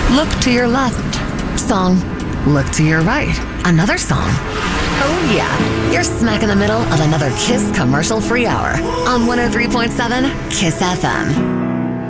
Look to your left. Song. Look to your right. Another song. Oh yeah, you're smack in the middle of another Kiss commercial-free hour on 103.7 Kiss FM.